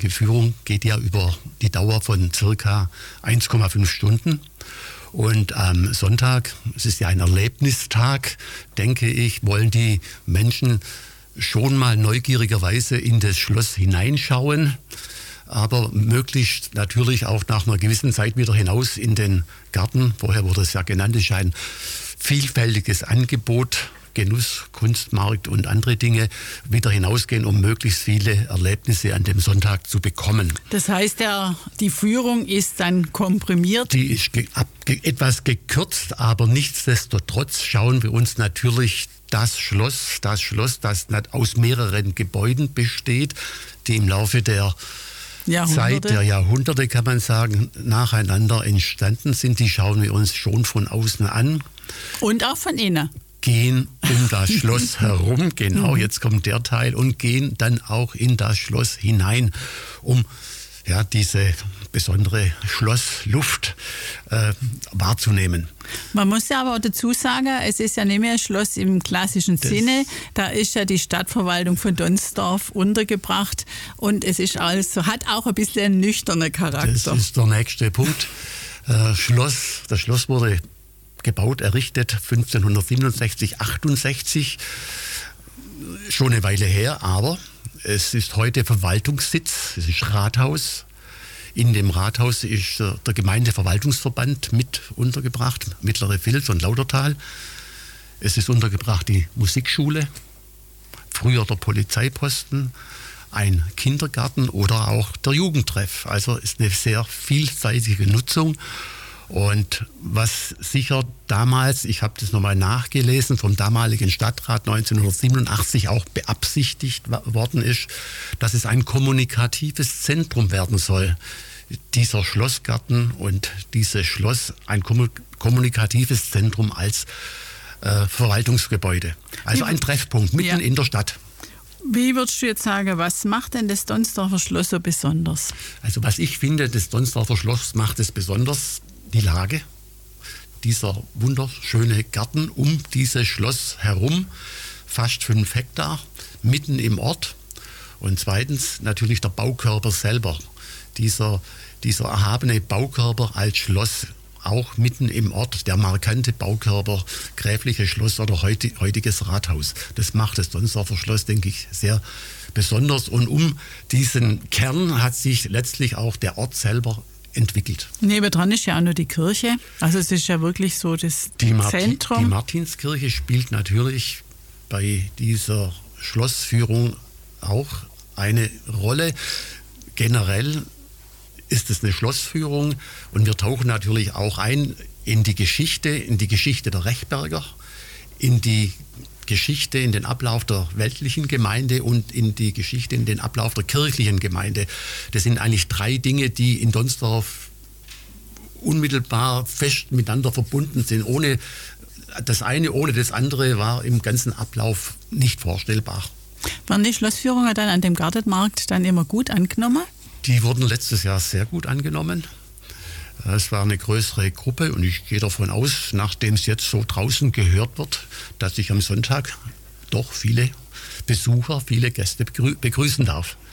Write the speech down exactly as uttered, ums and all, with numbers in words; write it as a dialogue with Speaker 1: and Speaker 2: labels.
Speaker 1: dreistündige Führung geht ja über die Dauer von circa eins Komma fünf Stunden. Und am Sonntag, es ist ja ein Erlebnistag, denke ich, wollen die Menschen schon mal neugierigerweise in das Schloss hineinschauen, aber möglichst natürlich auch nach einer gewissen Zeit wieder hinaus in den Garten. Vorher wurde es ja genannt, es ist ein vielfältiges Angebot, Genuss, Kunstmarkt und andere Dinge, wieder hinausgehen, um möglichst viele Erlebnisse an dem Sonntag zu bekommen.
Speaker 2: Das heißt, der, die Führung ist dann komprimiert?
Speaker 1: Die ist ge- ab, ge- etwas gekürzt, aber nichtsdestotrotz schauen wir uns natürlich das Schloss, das Schloss, das aus mehreren Gebäuden besteht, die im Laufe der Zeit der Jahrhunderte, kann man sagen, nacheinander entstanden sind. Die schauen wir uns schon von außen an.
Speaker 2: Und auch von innen.
Speaker 1: Gehen um das Schloss herum, genau, jetzt kommt der Teil, und gehen dann auch in das Schloss hinein, um ja, diese besondere Schlossluft äh, wahrzunehmen.
Speaker 2: Man muss ja aber auch dazu sagen, es ist ja nicht mehr ein Schloss im klassischen das Sinne. Da ist ja die Stadtverwaltung von Donsdorf untergebracht und es ist also, hat auch ein bisschen einen nüchternen Charakter.
Speaker 1: Das ist der nächste Punkt. Äh, Schloss, das Schloss wurde gebaut, errichtet fünfzehnhundertsiebenundsechzig, achtundsechzig, schon eine Weile her, aber es ist heute Verwaltungssitz, es ist Rathaus. In dem Rathaus ist der Gemeindeverwaltungsverband mit untergebracht, Mittlere Vils und Lautertal. Es ist untergebracht die Musikschule, früher der Polizeiposten, ein Kindergarten oder auch der Jugendtreff. Also ist eine sehr vielseitige Nutzung. Und was sicher damals, ich habe das nochmal nachgelesen, vom damaligen Stadtrat neunzehnhundertsiebenundachtzig auch beabsichtigt worden ist, dass es ein kommunikatives Zentrum werden soll. Dieser Schlossgarten und dieses Schloss, ein kommunikatives Zentrum als äh, Verwaltungsgebäude. Also ein Treffpunkt mitten ja. in der Stadt.
Speaker 2: Wie würdest du jetzt sagen, was macht denn das Donsdorfer Schloss so besonders?
Speaker 1: Also was ich finde, das Donsdorfer Schloss macht es besonders, die Lage, dieser wunderschöne Garten um dieses Schloss herum, fast fünf Hektar, mitten im Ort. Und zweitens natürlich der Baukörper selber, dieser, dieser erhabene Baukörper als Schloss, auch mitten im Ort, der markante Baukörper, gräfliches Schloss oder heute, heutiges Rathaus. Das macht das Donsdorfer Schloss, denke ich, sehr besonders. Und um diesen Kern hat sich letztlich auch der Ort selber entwickelt.
Speaker 2: Nebendran ist ja auch nur die Kirche. Also es ist ja wirklich so das
Speaker 1: die Marti-
Speaker 2: Zentrum.
Speaker 1: Die Martinskirche spielt natürlich bei dieser Schlossführung auch eine Rolle. Generell ist es eine Schlossführung und wir tauchen natürlich auch ein in die Geschichte, in die Geschichte der Rechberger, in die Geschichte, in den Ablauf der weltlichen Gemeinde und in die Geschichte, in den Ablauf der kirchlichen Gemeinde. Das sind eigentlich drei Dinge, die in Donsdorf unmittelbar fest miteinander verbunden sind. Ohne das eine, ohne das andere war im ganzen Ablauf nicht vorstellbar.
Speaker 2: Waren die Schlossführungen dann an dem Gartenmarkt dann immer gut angenommen?
Speaker 1: Die wurden letztes Jahr sehr gut angenommen. Es war eine größere Gruppe und ich gehe davon aus, nachdem es jetzt so draußen gehört wird, dass ich am Sonntag doch viele Besucher, viele Gäste begrü- begrüßen darf.